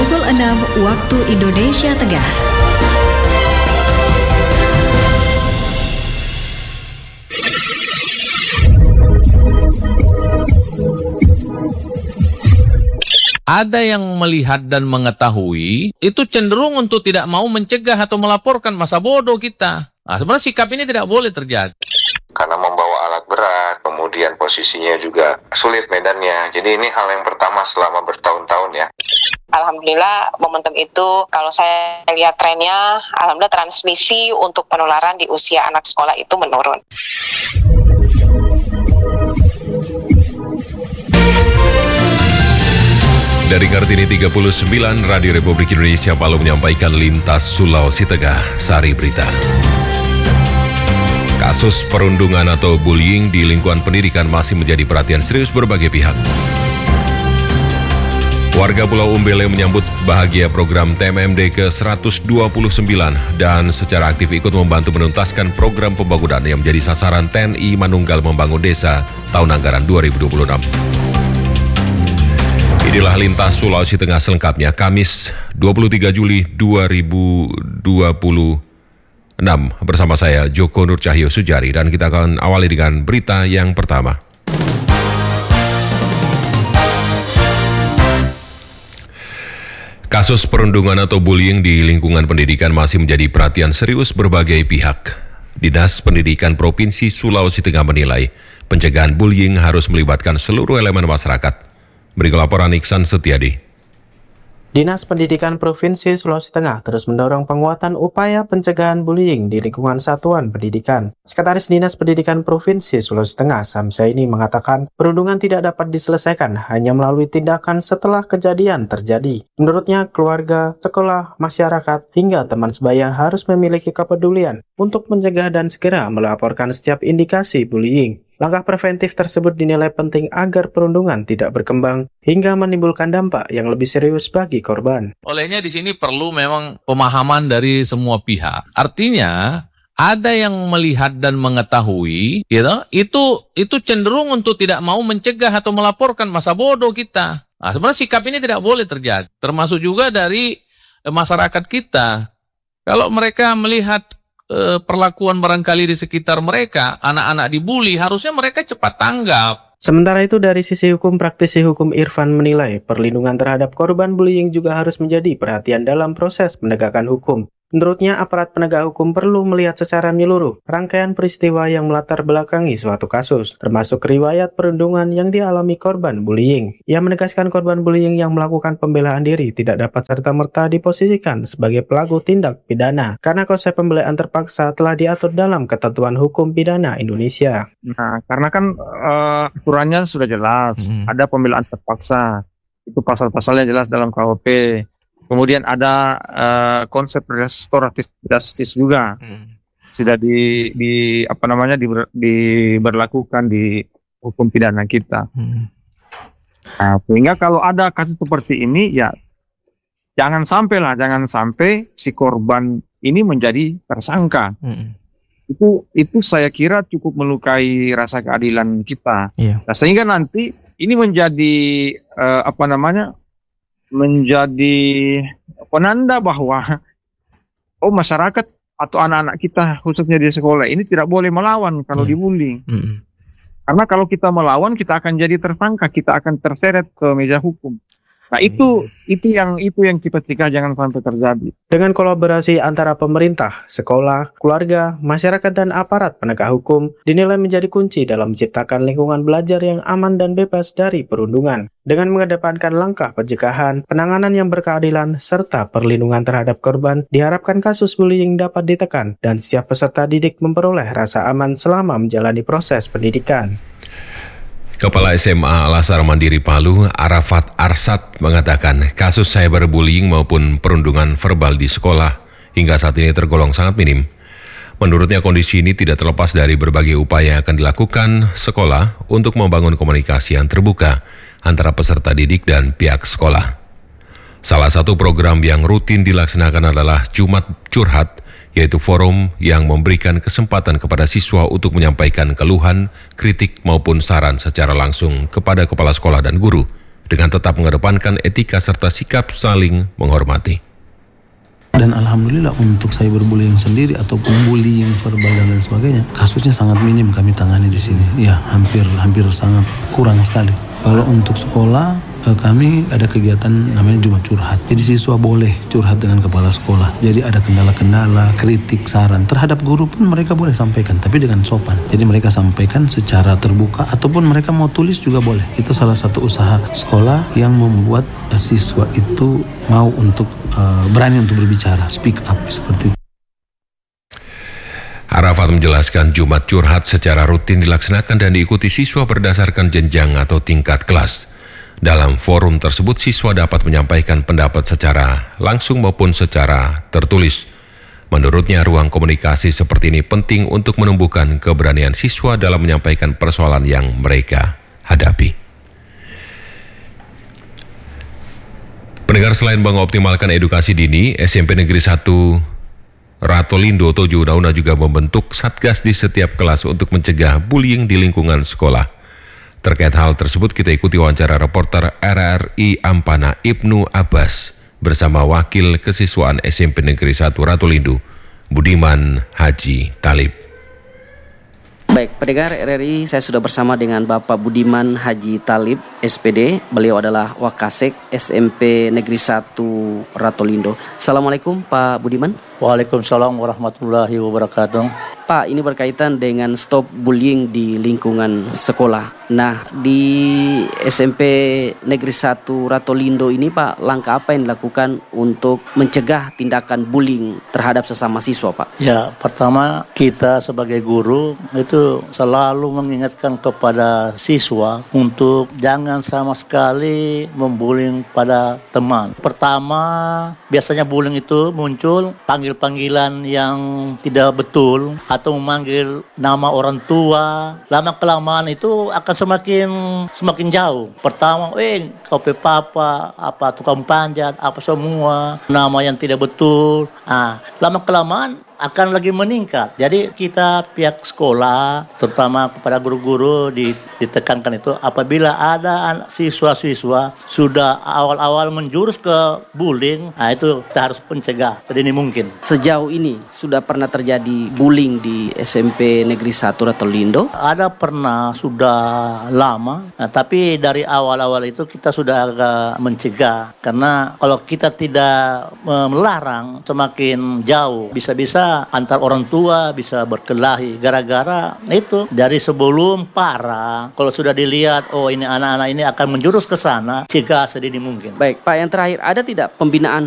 pukul 6 waktu Indonesia Tengah. Ada yang melihat dan mengetahui, itu cenderung untuk tidak mau mencegah atau melaporkan masa bodoh kita. Nah, sebenarnya sikap ini tidak boleh terjadi. Karena membawa alat berat, kemudian posisinya juga sulit medannya. Jadi ini hal yang pertama selama bertahun-tahun ya. Alhamdulillah momentum itu kalau saya lihat trennya, alhamdulillah transmisi untuk penularan di usia anak sekolah itu menurun. Dari Kartini 39, Radio Republik Indonesia Palu menyampaikan Lintas Sulawesi Tengah, Sari Berita. Kasus perundungan atau bullying di lingkungan pendidikan masih menjadi perhatian serius berbagai pihak. Warga Pulau Umbele menyambut bahagia program TMMD ke-129 dan secara aktif ikut membantu menuntaskan program pembangunan yang menjadi sasaran TNI Manunggal Membangun Desa tahun anggaran 2026. Inilah Lintas Sulawesi Tengah selengkapnya, Kamis 23 Juli 2026 bersama saya Joko Nur Cahyo Sujari, dan kita akan awali dengan berita yang pertama. Kasus perundungan atau bullying di lingkungan pendidikan masih menjadi perhatian serius berbagai pihak. Dinas Pendidikan Provinsi Sulawesi Tengah menilai pencegahan bullying harus melibatkan seluruh elemen masyarakat. Berikut laporan Iksan Setiadi. Dinas Pendidikan Provinsi Sulawesi Tengah terus mendorong penguatan upaya pencegahan bullying di lingkungan satuan pendidikan. Sekretaris Dinas Pendidikan Provinsi Sulawesi Tengah, Samsaini, mengatakan perundungan tidak dapat diselesaikan hanya melalui tindakan setelah kejadian terjadi. Menurutnya, keluarga, sekolah, masyarakat, hingga teman sebaya harus memiliki kepedulian untuk mencegah dan segera melaporkan setiap indikasi bullying. Langkah preventif tersebut dinilai penting agar perundungan tidak berkembang hingga menimbulkan dampak yang lebih serius bagi korban. Olehnya di sini perlu memang pemahaman dari semua pihak. Artinya ada yang melihat dan mengetahui, gitu, itu cenderung untuk tidak mau mencegah atau melaporkan masa bodoh kita. Nah, sebenarnya sikap ini tidak boleh terjadi. Termasuk juga dari masyarakat kita. Kalau mereka melihat perlakuan barangkali di sekitar mereka, anak-anak dibully, harusnya mereka cepat tanggap. Sementara itu, dari sisi hukum, praktisi hukum Irfan menilai perlindungan terhadap korban bullying juga harus menjadi perhatian dalam proses penegakan hukum. Menurutnya, aparat penegak hukum perlu melihat secara menyeluruh rangkaian peristiwa yang melatar belakangi suatu kasus, termasuk riwayat perundungan yang dialami korban bullying. Ia menegaskan korban bullying yang melakukan pembelaan diri tidak dapat serta-merta diposisikan sebagai pelaku tindak pidana, karena konsep pembelaan terpaksa telah diatur dalam ketentuan hukum pidana Indonesia. Nah, karena kan aturannya sudah jelas, ada pembelaan terpaksa, itu pasal-pasalnya jelas dalam KUP. Kemudian ada konsep restoratif justice juga sudah diberlakukan di hukum pidana kita. Nah, sehingga kalau ada kasus seperti ini, ya jangan sampai si korban ini menjadi tersangka. Itu saya kira cukup melukai rasa keadilan kita. Nah, sehingga nanti ini menjadi menjadi penanda bahwa masyarakat atau anak-anak kita khususnya di sekolah ini tidak boleh melawan kalau dibully. Karena kalau kita melawan, kita akan jadi tersangka, kita akan terseret ke meja hukum. Nah, itu yang kita cegah jangan sampai terjadi. Dengan kolaborasi antara pemerintah, sekolah, keluarga, masyarakat, dan aparat penegak hukum dinilai menjadi kunci dalam menciptakan lingkungan belajar yang aman dan bebas dari perundungan. Dengan mengedepankan langkah pencegahan, penanganan yang berkeadilan, serta perlindungan terhadap korban, diharapkan kasus bullying dapat ditekan dan setiap peserta didik memperoleh rasa aman selama menjalani proses pendidikan. Kepala SMA Al-Azhar Mandiri Palu, Arafat Arsad, mengatakan kasus cyberbullying maupun perundungan verbal di sekolah hingga saat ini tergolong sangat minim. Menurutnya kondisi ini tidak terlepas dari berbagai upaya yang akan dilakukan sekolah untuk membangun komunikasi yang terbuka antara peserta didik dan pihak sekolah. Salah satu program yang rutin dilaksanakan adalah Jumat Curhat, yaitu forum yang memberikan kesempatan kepada siswa untuk menyampaikan keluhan, kritik maupun saran secara langsung kepada kepala sekolah dan guru. dengan tetap mengedepankan etika serta sikap saling menghormati. Dan alhamdulillah untuk cyberbullying sendiri ataupun bullying verbal dan lain sebagainya, kasusnya sangat minim kami tangani di sini. Ya, hampir sangat kurang sekali. Kalau untuk sekolah, kami ada kegiatan namanya Jumat Curhat. Jadi siswa boleh curhat dengan kepala sekolah. Jadi ada kendala-kendala, kritik, saran terhadap guru pun mereka boleh sampaikan, tapi dengan sopan. Jadi mereka sampaikan secara terbuka ataupun mereka mau tulis juga boleh. Itu salah satu usaha sekolah yang membuat siswa itu mau untuk berani untuk berbicara, speak up seperti itu. Arafat menjelaskan Jumat Curhat secara rutin dilaksanakan dan diikuti siswa berdasarkan jenjang atau tingkat kelas. Dalam forum tersebut siswa dapat menyampaikan pendapat secara langsung maupun secara tertulis. Menurutnya ruang komunikasi seperti ini penting untuk menumbuhkan keberanian siswa dalam menyampaikan persoalan yang mereka hadapi. Pendengar, selain mengoptimalkan edukasi dini, SMP Negeri 1 Ratolindo Tojo Dauna juga membentuk satgas di setiap kelas untuk mencegah bullying di lingkungan sekolah. Terkait hal tersebut, kita ikuti wawancara reporter RRI Ampana Ibnu Abbas bersama Wakil Kesiswaan SMP Negeri 1 Ratolindo, Budiman Haji Talib. Baik, pendengar RRI, saya sudah bersama dengan Bapak Budiman Haji Talib, SPD. Beliau adalah Wakasek SMP Negeri 1 Ratolindo. Assalamualaikum Pak Budiman. Waalaikumsalam warahmatullahi wabarakatuh. Pak, ini berkaitan dengan stop bullying di lingkungan sekolah. Nah, di SMP Negeri 1 Ratolindo ini Pak, langkah apa yang dilakukan untuk mencegah tindakan bullying terhadap sesama siswa Pak? Ya, pertama kita sebagai guru itu selalu mengingatkan kepada siswa untuk jangan sama sekali membullying pada teman. Pertama, biasanya bullying itu muncul panggilan yang tidak betul atau memanggil nama orang tua. Lama-kelamaan itu akan semakin jauh. Pertama, kau pe papa, apa tukang panjat, apa semua nama yang tidak betul. Lama-kelamaan akan lagi meningkat. Jadi kita pihak sekolah, terutama kepada guru-guru ditekankan itu apabila ada siswa-siswa sudah awal-awal menjurus ke bullying, itu kita harus mencegah sedini mungkin. Sejauh ini sudah pernah terjadi bullying di SMP Negeri 1 Ratolindo? Ada pernah, sudah lama. Tapi dari awal-awal itu kita sudah agak mencegah. Karena kalau kita tidak melarang, semakin jauh. Bisa-bisa antar orang tua bisa berkelahi gara-gara itu. Dari sebelum parah, kalau sudah dilihat ini anak-anak ini akan menjurus ke sana, cegah sedini mungkin. Baik Pak, yang terakhir, ada tidak pembinaan